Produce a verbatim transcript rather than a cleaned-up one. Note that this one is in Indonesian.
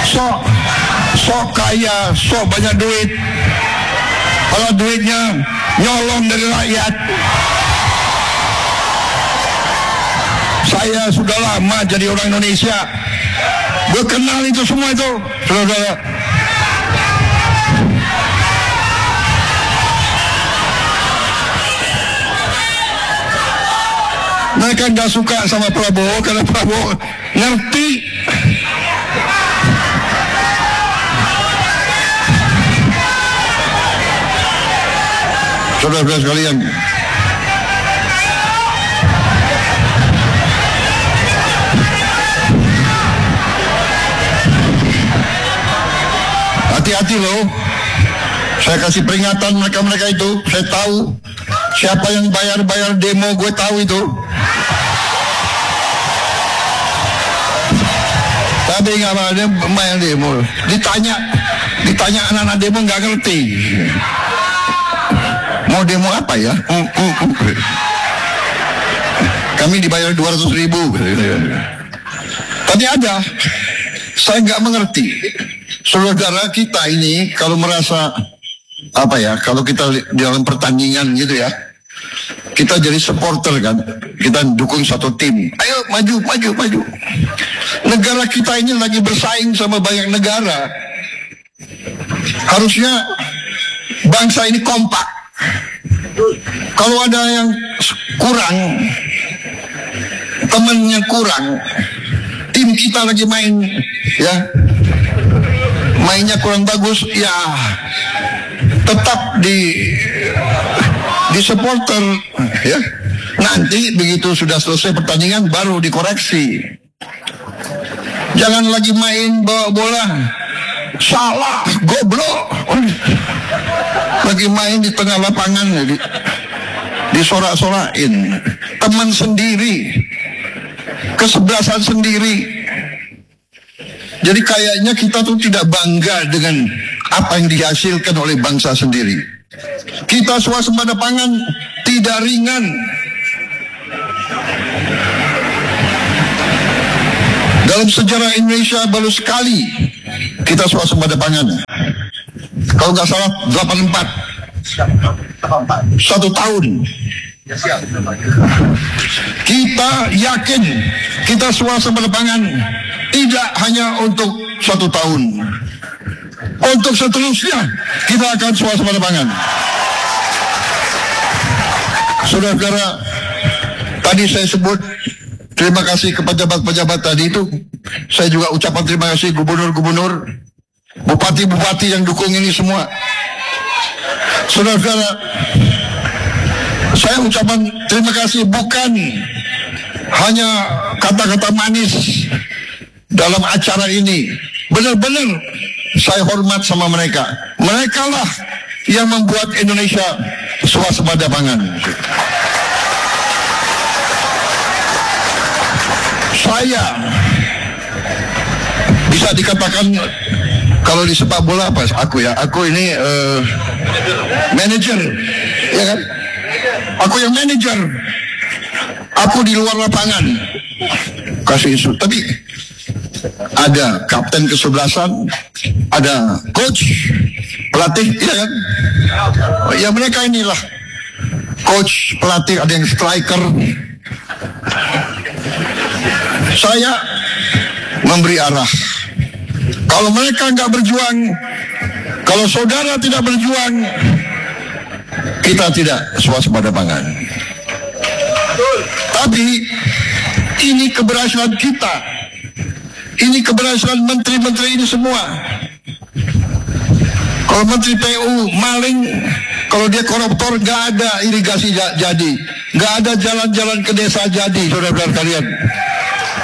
sok sok kaya, sok banyak duit. Kalau duitnya nyolong dari rakyat. Saya sudah lama jadi orang Indonesia, gue kenal itu semua itu, saudara. Mereka nggak suka sama Prabowo karena Prabowo ngerti. Saudara-saudara sekalian, hati-hati loh. Saya kasih peringatan mereka-mereka itu. Saya tahu siapa yang bayar-bayar demo, gue tahu itu. Tapi nggak ada bayar demo. Ditanya, ditanya anak-anak demo nggak ngerti. Mau demo apa ya? Uh, uh, uh. Kami dibayar dua ratus ribu. Tapi ada, saya nggak mengerti. Saudara kita ini kalau merasa apa ya, kalau kita di dalam pertandingan gitu ya, kita jadi supporter kan, kita dukung satu tim, ayo maju maju maju. Negara kita ini lagi bersaing sama banyak negara. Harusnya bangsa ini kompak. Kalau ada yang kurang, temen yang kurang, tim kita lagi main ya, mainnya kurang bagus, ya tetap di di supporter ya. Nanti begitu sudah selesai pertandingan baru dikoreksi. Jangan lagi main bawa bola salah, goblok. Lagi main di tengah lapangan di, disorak-sorakin teman sendiri, kesebelasan sendiri. Jadi kayaknya kita tuh tidak bangga dengan apa yang dihasilkan oleh bangsa sendiri. Kita swasembada pangan tidak ringan. Dalam sejarah Indonesia baru sekali kita swasembada pangan. Kalau nggak salah delapan puluh empat, satu tahun. Kita yakin kita swasembada pangan tidak hanya untuk satu tahun, untuk seterusnya kita akan swasembada pangan. Saudara-saudara, tadi saya sebut terima kasih ke pejabat-pejabat tadi itu. Saya juga ucapan terima kasih gubernur-gubernur, bupati-bupati yang dukung ini semua. Saudara-saudara, saya ucapan terima kasih bukan hanya kata-kata manis dalam acara ini. Benar-benar saya hormat sama mereka. Mereka lah yang membuat Indonesia swasembada pangan. Saya bisa dikatakan kalau di sepak bola apa? Aku ya, aku ini uh, manajer, ya kan? Aku yang manajer. Aku di luar lapangan kasih isu. Tapi ada kapten kesebelasan, ada coach, pelatih, ya kan? Ya mereka inilah coach, pelatih, ada yang striker. Saya memberi arah. Kalau mereka nggak berjuang, kalau saudara tidak berjuang, kita tidak swasembada pangan. Tapi ini keberhasilan kita, ini keberhasilan menteri-menteri ini semua. Kalau menteri P U maling, kalau dia koruptor, nggak ada irigasi jadi, nggak ada jalan-jalan ke desa jadi, saudara-saudara kalian.